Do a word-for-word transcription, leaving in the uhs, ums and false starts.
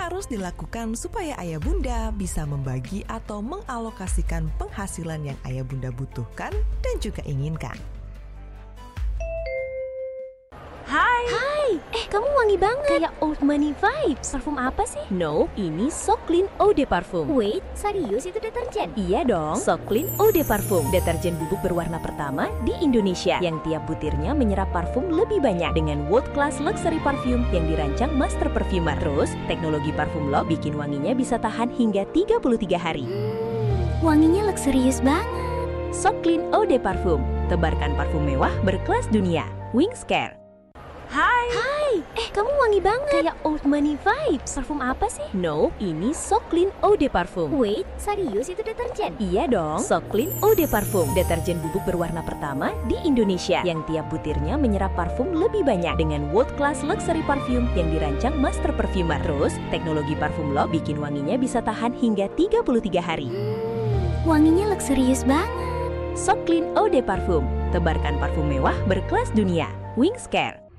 harus dilakukan supaya ayah bunda bisa membagi atau mengalokasikan penghasilan yang ayah bunda butuhkan dan juga inginkan? Hai. Hai. Eh, kamu wangi banget. Kayak old money vibes. Parfum apa sih? No, ini So Clean Eau de Parfum. Wait, serius itu deterjen? Iya dong. So Clean Eau de Parfum, deterjen bubuk berwarna pertama di Indonesia yang tiap butirnya menyerap parfum lebih banyak dengan world class luxury parfum yang dirancang master perfumer. Terus, teknologi parfum lock bikin wanginya bisa tahan hingga tiga puluh tiga hari. Hmm, wanginya luxurious banget. So Clean Eau de Parfum, tebarkan parfum mewah berkelas dunia. Wings Care. Hai. Hai. Eh, kamu wangi banget. Kayak old money vibes. Parfum apa sih? No, ini So Clean Eau de Parfum. Wait, serius itu deterjen? Iya dong. So Clean Eau de Parfum, deterjen bubuk berwarna pertama di Indonesia yang tiap butirnya menyerap parfum lebih banyak dengan world class luxury parfum yang dirancang master perfumer. Terus, teknologi parfum lock bikin wanginya bisa tahan hingga tiga puluh tiga hari. Hmm, wanginya luxurious banget. So Clean Eau de Parfum, tebarkan parfum mewah berkelas dunia. Wings Care.